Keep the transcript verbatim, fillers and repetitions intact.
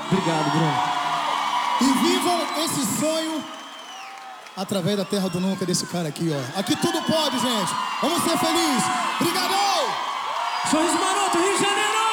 Obrigado, Bruno. E vivam esse sonho através da terra do nunca desse cara aqui, ó. Aqui tudo pode, gente. Vamos ser felizes. Obrigado! Sorriso Maroto, Rio de Janeiro!